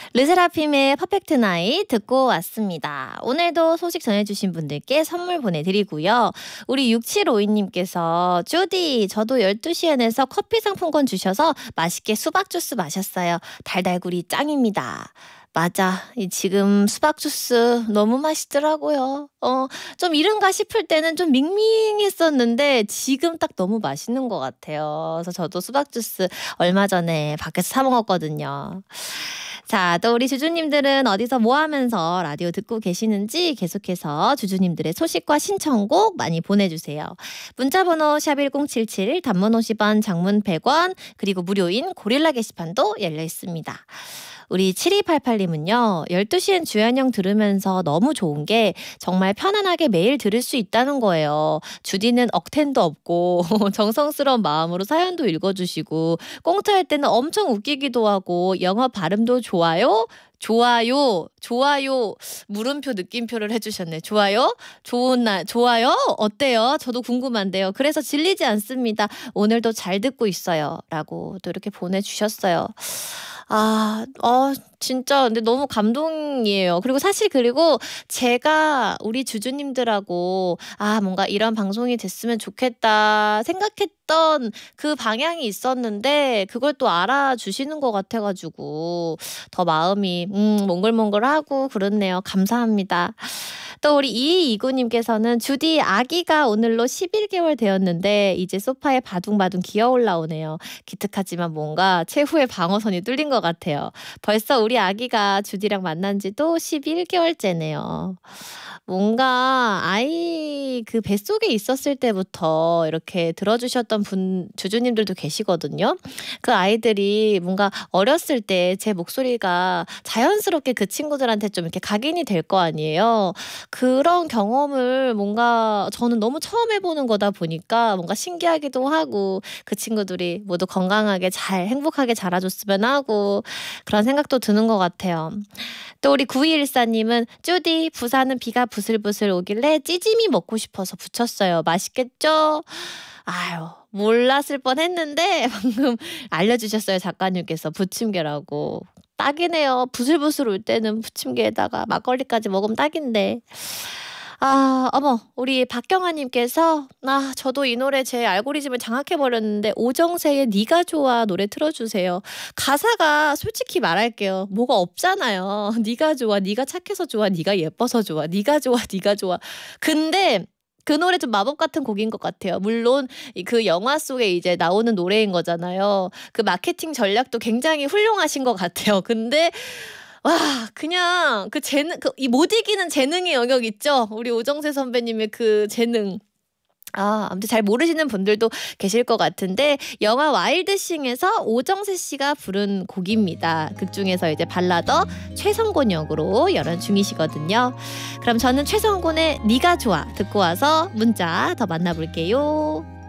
르세라핌의 퍼펙트 나잇 듣고 왔습니다. 오늘도 소식 전해주신 분들께 선물 보내드리고요. 우리 6752님께서 주디 저도 12시에 내서 커피 상품권 주셔서 맛있게 수박 주스 마셨어요. 달달구리 짱입니다. 맞아. 지금 수박 주스 너무 맛있더라고요. 좀 이른가 싶을 때는 좀 밍밍했었는데 지금 딱 너무 맛있는 것 같아요. 그래서 저도 수박 주스 얼마 전에 밖에서 사 먹었거든요. 자, 또 우리 주주님들은 어디서 뭐 하면서 라디오 듣고 계시는지 계속해서 주주님들의 소식과 신청곡 많이 보내주세요. 문자번호 샵1077 단문 50원 장문 100원 그리고 무료인 고릴라 게시판도 열려 있습니다. 우리 7288님은요. 12시엔 주연영 들으면서 너무 좋은 게 정말 편안하게 매일 들을 수 있다는 거예요. 주디는 억텐도 없고 정성스러운 마음으로 사연도 읽어주시고 꽁트할 때는 엄청 웃기기도 하고 영어 발음도 좋아요. 좋아요. 물음표 느낌표를 해주셨네. 좋아요? 좋은 날 좋아요? 어때요? 저도 궁금한데요. 그래서 질리지 않습니다. 오늘도 잘 듣고 있어요. 라고 또 이렇게 보내주셨어요. 진짜 근데 너무 감동이에요. 그리고 제가 우리 주주님들하고 뭔가 이런 방송이 됐으면 좋겠다 생각했던 그 방향이 있었는데 그걸 또 알아주시는 것 같아가지고 더 마음이 몽글몽글하고 그렇네요. 감사합니다. 또 우리 2229님께서는 주디 아기가 오늘로 11개월 되었는데 이제 소파에 바둥바둥 기어 올라오네요. 기특하지만 뭔가 최후의 방어선이 뚫린 것 같아요. 벌써 우리 아기가 주디랑 만난 지도 11개월째네요. 뭔가 아이 그 뱃속에 있었을 때부터 이렇게 들어주셨던 주주님들도 계시거든요. 그 아이들이 뭔가 어렸을 때 제 목소리가 자연스럽게 그 친구들한테 좀 이렇게 각인이 될 거 아니에요. 그런 경험을 뭔가 저는 너무 처음 해보는 거다 보니까 뭔가 신기하기도 하고 그 친구들이 모두 건강하게 잘 행복하게 자라줬으면 하고 그런 생각도 드는 것 같아요. 또 우리 9214님은 쭈디 부산은 비가 부슬부슬 오길래 찌짐이 먹고 싶어서 부쳤어요. 맛있겠죠? 아유 몰랐을 뻔했는데 방금 알려주셨어요. 작가님께서 부침개라고. 딱이네요. 부슬부슬 올 때는 부침개에다가 막걸리까지 먹으면 딱인데. 어머 우리 박경아님께서 저도 이 노래 제 알고리즘을 장악해버렸는데 오정세의 네가 좋아 노래 틀어주세요. 가사가 솔직히 말할게요. 뭐가 없잖아요. 네가 좋아, 네가 착해서 좋아, 네가 예뻐서 좋아, 네가 좋아, 네가 좋아. 근데 그 노래 좀 마법 같은 곡인 것 같아요. 물론 그 영화 속에 이제 나오는 노래인 거잖아요. 그 마케팅 전략도 굉장히 훌륭하신 것 같아요. 근데 와 그냥 그 재능 이 못 이기는 재능의 영역 있죠. 우리 오정세 선배님의 그 재능. 아무튼 잘 모르시는 분들도 계실 것 같은데 영화 와일드싱에서 오정세 씨가 부른 곡입니다. 극 중에서 이제 발라더 최성곤 역으로 연연 중이시거든요. 그럼 저는 최성곤의 네가 좋아 듣고 와서 문자 더 만나볼게요.